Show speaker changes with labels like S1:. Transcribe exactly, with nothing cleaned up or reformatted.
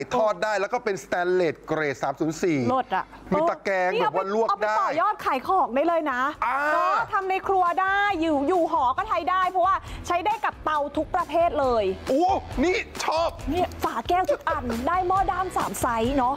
S1: ทอดได้แล้วก็เป็นสแตนเลสเกรดสามศูนย์สี่
S2: ลดอ่ะ
S1: มีตะแกรงแบบว่าลวกได้
S2: เอาไปต่อยอดขายของได้เลยนะเนาะทำในครัวได้อยู่อยู่หอก็ใช้ได้เพราะว่าใช้ได้กับเตาทุกประเภทเลย
S1: โอ้นี่ชอบ
S2: เนี่ยฝาแก้วทุกอันได้หม้อด้ามสามไซส์เนาะ